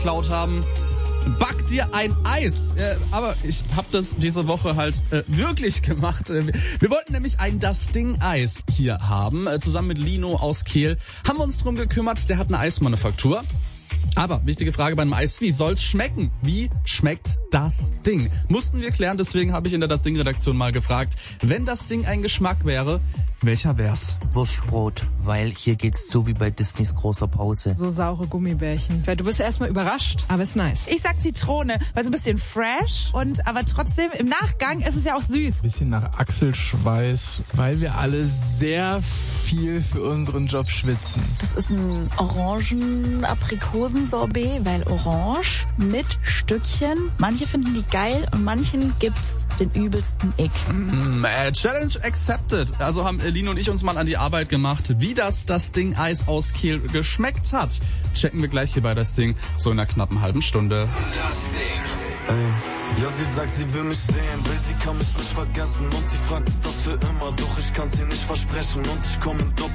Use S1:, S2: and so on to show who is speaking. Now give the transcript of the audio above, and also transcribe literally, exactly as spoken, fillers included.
S1: geklaut haben. Back dir ein Eis. Äh, aber ich habe das diese Woche halt äh, wirklich gemacht. Äh, wir wollten nämlich ein Das Ding Eis hier haben. Äh, zusammen mit Lino aus Kehl haben wir uns drum gekümmert. Der hat eine Eismanufaktur. Aber wichtige Frage beim Eis, wie soll's schmecken? Wie schmeckt das Ding? Mussten wir klären, deswegen habe ich in der Das Ding-Redaktion mal gefragt, wenn das Ding ein Geschmack wäre, welcher wär's?
S2: Wurstbrot, weil hier geht's so wie bei Disneys großer Pause.
S3: So saure Gummibärchen. Weil du bist erstmal überrascht, aber ist nice.
S4: Ich sag Zitrone, weil so ein bisschen fresh und aber trotzdem im Nachgang ist es ja auch süß.
S5: Bisschen nach Achselschweiß, weil wir alle sehr viel für unseren Job schwitzen.
S6: Das ist ein Orangen-Aprikosen-Sorbet, weil orange mit Stückchen. Manche finden die geil und manchen gibt's den übelsten Ick.
S1: Mm, äh, Challenge accepted. Also haben Lino und ich uns mal an die Arbeit gemacht, wie das Das Ding Eis aus Kehl geschmeckt hat. Checken wir gleich hier bei Das Ding, so in einer knappen halben Stunde.
S7: Das Ding. Ey. Ja, sie sagt, sie will mich sehen, will sie kann mich nicht vergessen und sie fragt, ist das für immer, doch ich kann sie nicht versprechen und ich komme in Doppel